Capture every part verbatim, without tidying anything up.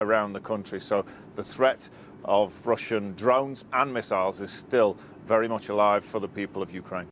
around the country. So the threat of Russian drones and missiles is still very much alive for the people of Ukraine.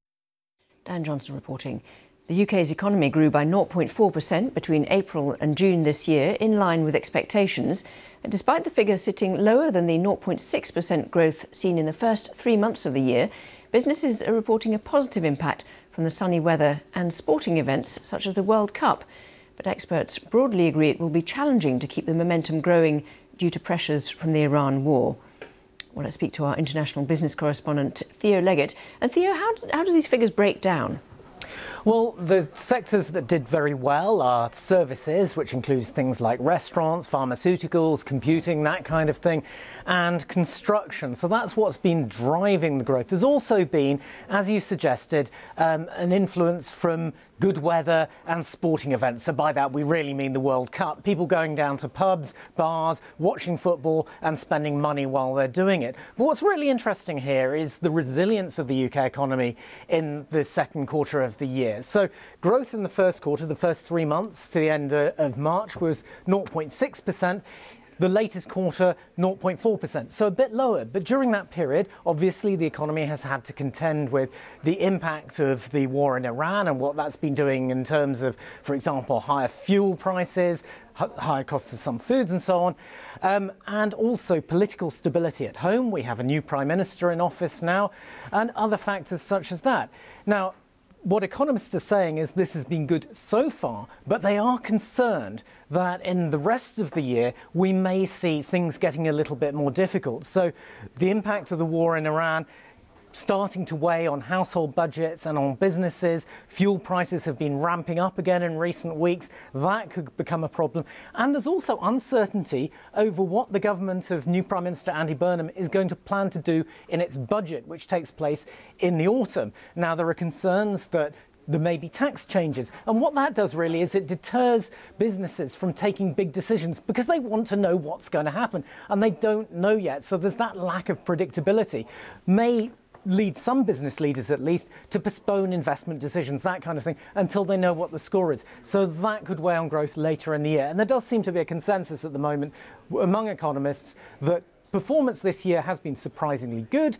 Dan Johnson reporting. The U K's economy grew by zero point four percent between April and June this year, in line with expectations. And despite the figure sitting lower than the zero point six percent growth seen in the first three months of the year, businesses are reporting a positive impact from the sunny weather and sporting events such as the World Cup. But experts broadly agree it will be challenging to keep the momentum growing due to pressures from the Iran war. Well, let's speak to our international business correspondent, Theo Leggett. And Theo, how, how do these figures break down? Well, the sectors that did very well are services, which includes things like restaurants, pharmaceuticals, computing, that kind of thing, and construction. So that's what's been driving the growth. There's also been, as you suggested, um, an influence from good weather and sporting events. So by that, we really mean the World Cup. People going down to pubs, bars, watching football and spending money while they're doing it. But what's really interesting here is the resilience of the U K economy in the second quarter of the year. So growth in the first quarter, the first three months to the end of March, was zero point six percent. The latest quarter, zero point four percent, so a bit lower. But during that period, obviously, the economy has had to contend with the impact of the war in Iran and what that's been doing in terms of, for example, higher fuel prices, higher costs of some foods and so on, um, and also political stability at home. We have a new Prime Minister in office now, and other factors such as that. Now, what economists are saying is this has been good so far, but they are concerned that in the rest of the year we may see things getting a little bit more difficult. So the impact of the war in Iran starting to weigh on household budgets and on businesses. Fuel prices have been ramping up again in recent weeks. That could become a problem. And there's also uncertainty over what the government of new Prime Minister Andy Burnham is going to plan to do in its budget, which takes place in the autumn. Now, there are concerns that there may be tax changes. And what that does really is it deters businesses from taking big decisions because they want to know what's going to happen. And they don't know yet. So there's that lack of predictability. May lead some business leaders, at least, to postpone investment decisions, that kind of thing, until they know what the score is. So that could weigh on growth later in the year. And there does seem to be a consensus at the moment among economists that performance this year has been surprisingly good,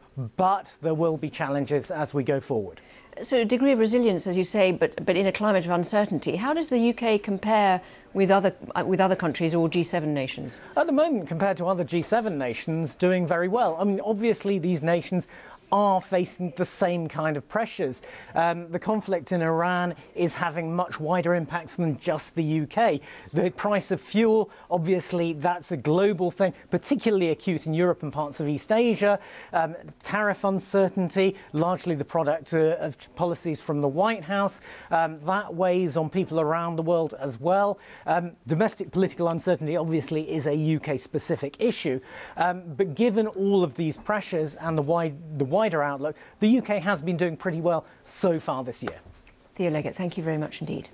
but there will be challenges as we go forward. So a degree of resilience, as you say, but but in a climate of uncertainty. How does the U K compare with other with other countries or G seven nations? At the moment, compared to other G seven nations, doing very well. I mean, obviously, these nations are facing the same kind of pressures. Um, the conflict in Iran is having much wider impacts than just the U K. The price of fuel, obviously, that's a global thing, particularly acute in Europe and parts of East Asia. Um, tariff uncertainty, largely the product uh, of policies from the White House. Um, that weighs on people around the world as well. Um, domestic political uncertainty, obviously, is a U K-specific issue. Um, but given all of these pressures and the wide, the wider outlook, the U K has been doing pretty well so far this year. Theo Leggett, thank you very much indeed.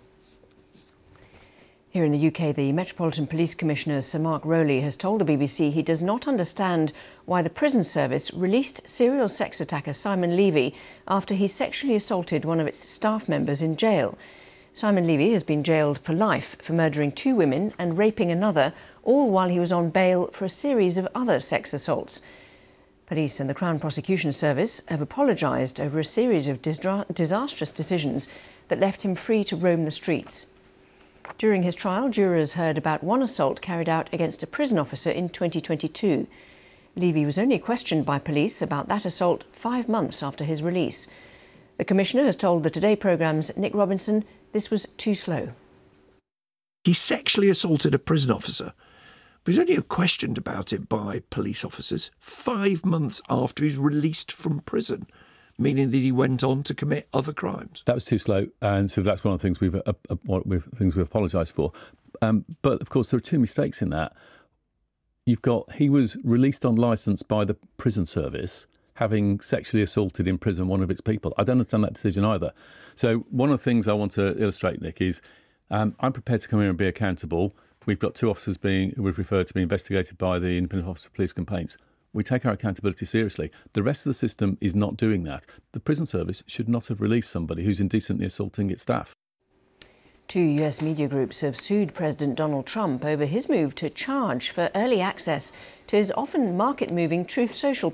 Here in the U K, the Metropolitan Police Commissioner, Sir Mark Rowley, has told the B B C he does not understand why the prison service released serial sex attacker Simon Levy after he sexually assaulted one of its staff members in jail. Simon Levy has been jailed for life for murdering two women and raping another, all while he was on bail for a series of other sex assaults. Police and the Crown Prosecution Service have apologised over a series of disastrous decisions that left him free to roam the streets. During his trial, jurors heard about one assault carried out against a prison officer in twenty twenty-two. Levy was only questioned by police about that assault five months after his release. The Commissioner has told the Today programme's Nick Robinson this was too slow. He sexually assaulted a prison officer, but he's only questioned about it by police officers five months after he's released from prison, meaning that he went on to commit other crimes. That was too slow, and so that's one of the things we've uh, uh, we've, things we've apologised for. Um, but of course, there are two mistakes in that. You've got he was released on licence by the prison service, having sexually assaulted in prison one of its people. I don't understand that decision either. So one of the things I want to illustrate, Nick, is um, I'm prepared to come here and be accountable. We've got two officers being we've referred to be investigated by the Independent Office of Police Complaints. We take our accountability seriously. The rest of the system is not doing that. The prison service should not have released somebody who's indecently assaulting its staff. Two U S media groups have sued President Donald Trump over his move to charge for early access to his often market-moving Truth Social